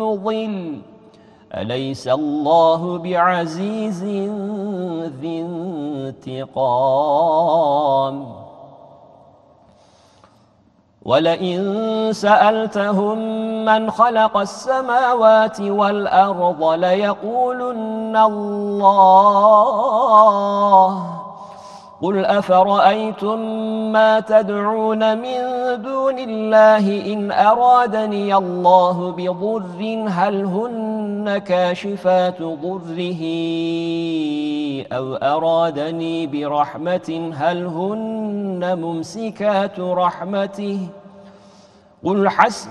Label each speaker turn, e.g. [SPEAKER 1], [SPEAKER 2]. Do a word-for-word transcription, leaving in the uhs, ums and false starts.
[SPEAKER 1] يضل أليس الله بعزيز ذي انتقام ولئن سألتهم من خلق السماوات والأرض ليقولن الله قل أفرأيتم ما تدعون من دون الله إن أرادني الله بضر هل هن كاشفات ضره أو أرادني برحمة هل هن ممسكات رحمته قل حسبي